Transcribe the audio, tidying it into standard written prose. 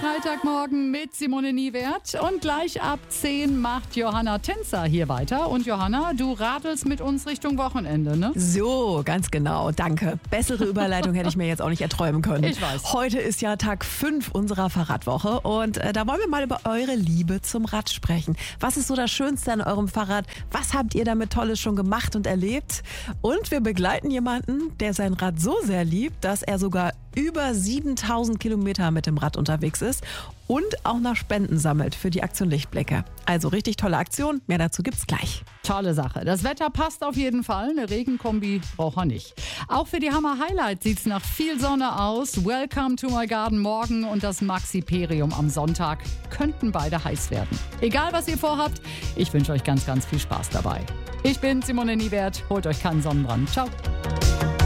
Freitagmorgen mit Simone Niewert. Und gleich ab 10 macht Johanna Tänzer hier weiter. Und Johanna, du radelst mit uns Richtung Wochenende, ne? So, ganz genau. Danke. Bessere Überleitung hätte ich mir jetzt auch nicht erträumen können. Ich weiß. Heute ist ja Tag 5 unserer Fahrradwoche und da wollen wir mal über eure Liebe zum Rad sprechen. Was ist so das Schönste an eurem Fahrrad? Was habt ihr damit Tolles schon gemacht und erlebt? Und wir begleiten jemanden, der sein Rad so sehr liebt, dass er sogar über 7000 Kilometer mit dem Rad unterwegs ist und auch noch Spenden sammelt für die Aktion Lichtblicke. Also richtig tolle Aktion, mehr dazu gibt's gleich. Tolle Sache. Das Wetter passt auf jeden Fall. Eine Regenkombi braucht er nicht. Auch für die Hammer-Highlights sieht es nach viel Sonne aus. Welcome to my garden morgen und das Maxiperium am Sonntag könnten beide heiß werden. Egal, was ihr vorhabt, ich wünsche euch ganz, ganz viel Spaß dabei. Ich bin Simone Niewert. Holt euch keinen Sonnenbrand. Ciao.